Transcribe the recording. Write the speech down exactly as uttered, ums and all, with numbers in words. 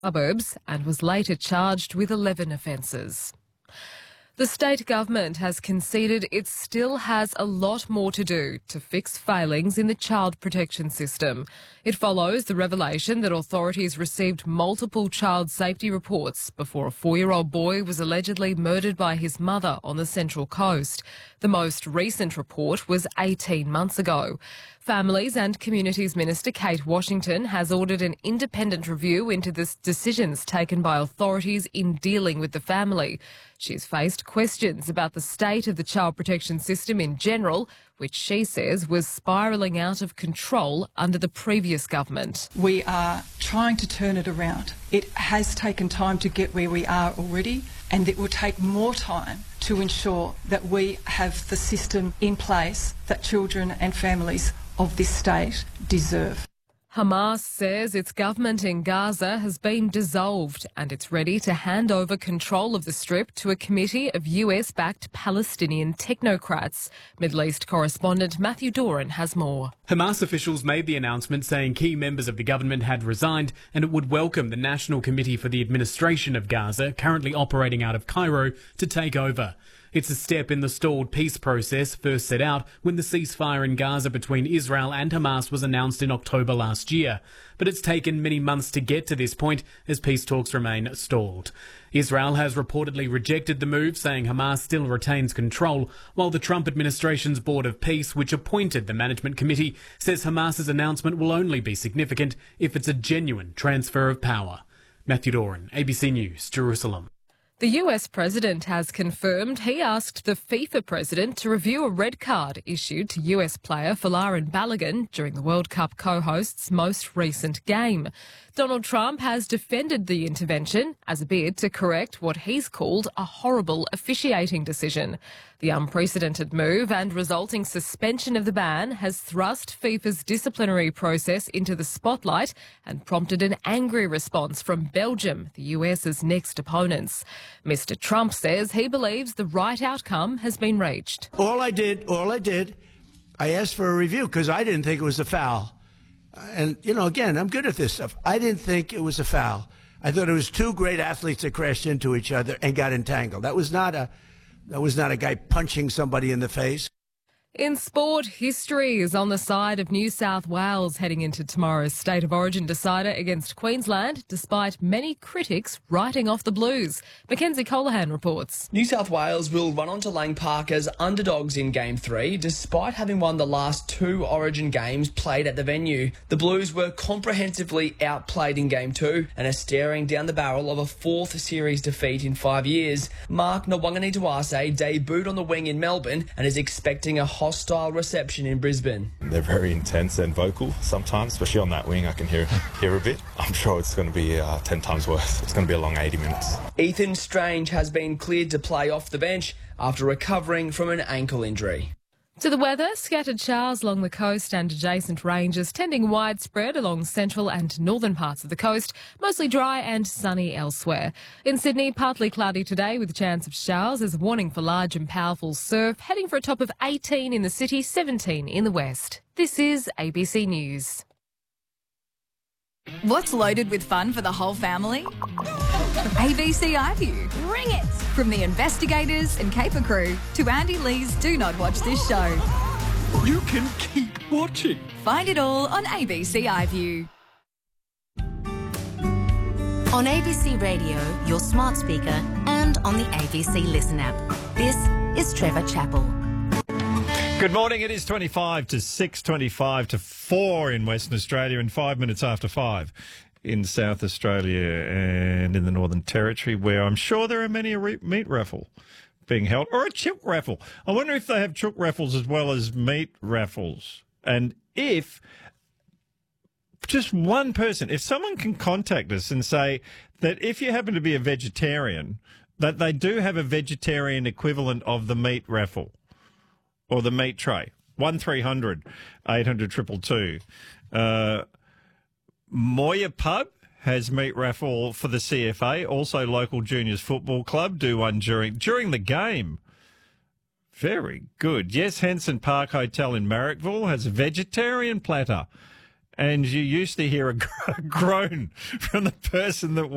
suburbs and was later charged with eleven offences. The state government has conceded it still has a lot more to do to fix failings in the child protection system. It follows the revelation that authorities received multiple child safety reports before a four-year-old boy was allegedly murdered by his mother on the Central Coast. The most recent report was eighteen months ago. Families and Communities Minister Kate Washington has ordered an independent review into the decisions taken by authorities in dealing with the family. She's faced questions about the state of the child protection system in general, which she says was spiralling out of control under the previous government. We are trying to turn it around. It has taken time to get where we are already, and it will take more time to ensure that we have the system in place that children and families of this state deserve. Hamas says its government in Gaza has been dissolved and it's ready to hand over control of the Strip to a committee of U S-backed Palestinian technocrats. Middle East correspondent Matthew Doran has more. Hamas officials made the announcement saying key members of the government had resigned and it would welcome the National Committee for the Administration of Gaza, currently operating out of Cairo, to take over. It's a step in the stalled peace process first set out when the ceasefire in Gaza between Israel and Hamas was announced in October last year. But it's taken many months to get to this point as peace talks remain stalled. Israel has reportedly rejected the move, saying Hamas still retains control, while the Trump administration's Board of Peace, which appointed the management committee, says Hamas's announcement will only be significant if it's a genuine transfer of power. Matthew Doran, A B C News, Jerusalem. The U S president has confirmed he asked the FIFA president to review a red card issued to U S player Folarin Balogun during the World Cup co-host's most recent game. Donald Trump has defended the intervention as a bid to correct what he's called a horrible officiating decision. The unprecedented move and resulting suspension of the ban has thrust FIFA's disciplinary process into the spotlight and prompted an angry response from Belgium, the U S's next opponents. Mister Trump says he believes the right outcome has been reached. All I did, all I did, I asked for a review because I didn't think it was a foul. And, you know, again, I'm good at this stuff. I didn't think it was a foul. I thought it was two great athletes that crashed into each other and got entangled. That was not a, that was not a guy punching somebody in the face. In sport, history is on the side of New South Wales heading into tomorrow's State of Origin decider against Queensland, despite many critics writing off the Blues. Mackenzie Colahan reports. New South Wales will run on to Lang Park as underdogs in Game three, despite having won the last two Origin games played at the venue. The Blues were comprehensively outplayed in Game two and are staring down the barrel of a fourth series defeat in five years. Mark Nawangani-Tuase debuted on the wing in Melbourne and is expecting a hostile reception in Brisbane. They're very intense and vocal sometimes, especially on that wing. I can hear hear a bit. I'm sure it's going to be uh, ten times worse. It's going to be a long eighty minutes. Ethan Strange has been cleared to play off the bench after recovering from an ankle injury. To the weather, scattered showers along the coast and adjacent ranges, tending widespread along central and northern parts of the coast, mostly dry and sunny elsewhere. In Sydney, partly cloudy today with a chance of showers. There's a warning for large and powerful surf, heading for a top of eighteen in the city, seventeen in the west. This is A B C News. What's loaded with fun for the whole family? A B C iView. Bring it! From the investigators and caper crew to Andy Lee's Do Not Watch This Show. You can keep watching. Find it all on A B C iView. On A B C Radio, your smart speaker, and on the A B C Listen app. This is Trevor Chappell. Good morning. It is twenty-five to six, twenty-five to four in Western Australia and five minutes after five in South Australia and in the Northern Territory, where I'm sure there are many a re- meat raffle being held, or a chook raffle. I wonder if they have chook raffles as well as meat raffles. And if just one person, if someone can contact us and say that if you happen to be a vegetarian, that they do have a vegetarian equivalent of the meat raffle. Or the meat tray. one three hundred eight hundred two two two. Uh, Moya Pub has meat raffle for the C F A. Also, local juniors football club do one during during the game. Very good. Yes, Henson Park Hotel in Marrickville has a vegetarian platter. And you used to hear a groan from the person that